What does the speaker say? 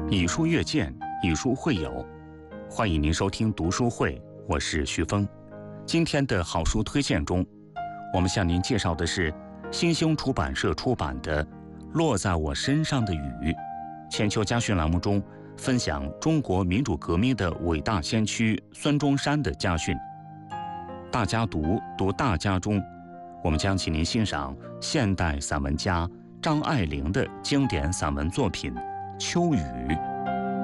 以书阅见，以书会友。欢迎您收听读书会，我是徐峰。今天的好书推荐中，我们向您介绍的是新兴出版社出版的《落在我身上的雨》。千秋家训栏目中分享中国民主革命的伟大先驱孙中山的家训。大家读大家中，我们将请您欣赏现代散文家张爱玲的经典散文作品《秋雨》。